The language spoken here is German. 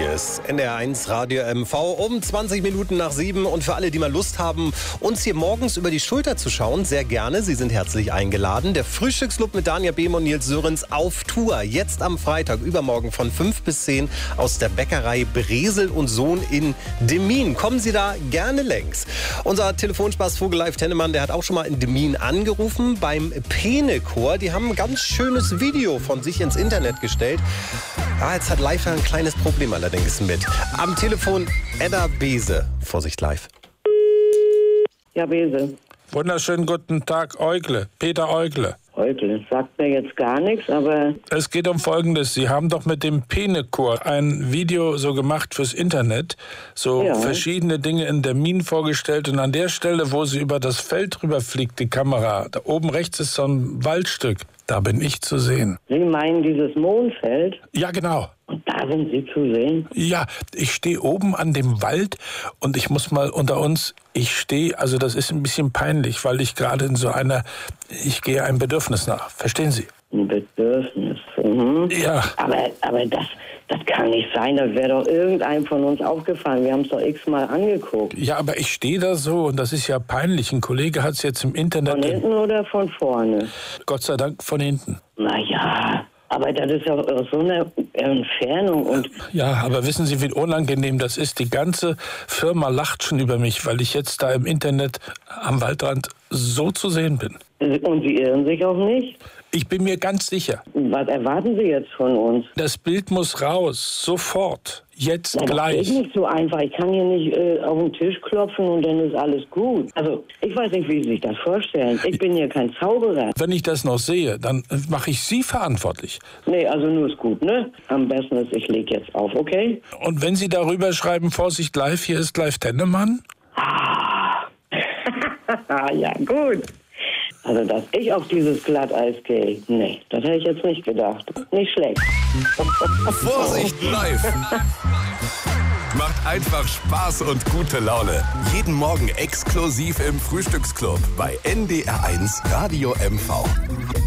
Hier ist NDR1 Radio MV um 20 Minuten nach 7. Und für alle, die mal Lust haben, uns hier morgens über die Schulter zu schauen, sehr gerne. Sie sind herzlich eingeladen. Der Frühstücksclub mit Dania Behm und Nils Sörens auf Tour. Jetzt am Freitag, übermorgen von 5 bis 10 aus der Bäckerei Bresel und Sohn in Demmin. Kommen Sie da gerne längs. Unser Telefonspaß Vogel Live Tennemann, der hat auch schon mal in Demmin angerufen beim Pene-Chor. Die haben ein ganz schönes Video von sich ins Internet gestellt. Jetzt hat Live ein kleines Problem allerdings mit. Am Telefon Edda Bese. Vorsicht live. Ja, Bese. Wunderschönen guten Tag, Eugle. Peter Eugle. Eugle. Sagt mir jetzt gar nichts, aber... Es geht um Folgendes. Sie haben doch mit dem Pene-Chor ein Video so gemacht fürs Internet. So verschiedene Dinge in der Mine vorgestellt. Und an der Stelle, wo sie über das Feld rüberfliegt, die Kamera, da oben rechts ist so ein Waldstück. Da bin ich zu sehen. Sie meinen dieses Mondfeld? Ja, genau. Und da sind Sie zu sehen? Ja, ich stehe oben an dem Wald und ich muss mal unter uns, also das ist ein bisschen peinlich, weil ich gerade in so ich gehe einem Bedürfnis nach. Verstehen Sie? Ein Bedürfnis? Mhm. Ja. Aber das kann nicht sein. Das wäre doch irgendeinem von uns aufgefallen. Wir haben es doch x-mal angeguckt. Ja, aber ich stehe da so und das ist ja peinlich. Ein Kollege hat es jetzt im Internet... Von hinten oder von vorne? Gott sei Dank von hinten. Naja, aber das ist ja aus so einer Entfernung und... Ja, aber wissen Sie, wie unangenehm das ist? Die ganze Firma lacht schon über mich, weil ich jetzt da im Internet am Waldrand so zu sehen bin. Und Sie irren sich auch nicht? Ich bin mir ganz sicher. Was erwarten Sie jetzt von uns? Das Bild muss raus, sofort, jetzt Ja, gleich. Das ist nicht so einfach. Ich kann hier nicht auf den Tisch klopfen und dann ist alles gut. Also, ich weiß nicht, wie Sie sich das vorstellen. Ich bin hier kein Zauberer. Wenn ich das noch sehe, dann mache ich Sie verantwortlich. Nee, also nur ist gut, ne? Am besten ist, ich lege jetzt auf, okay? Und wenn Sie darüber schreiben, Vorsicht live, hier ist live Tennemann? Ja, gut. Also, dass ich auf dieses Glatteis gehe, nee, das hätte ich jetzt nicht gedacht. Nicht schlecht. Vorsicht live! Macht einfach Spaß und gute Laune. Jeden Morgen exklusiv im Frühstücksclub bei NDR1 Radio MV.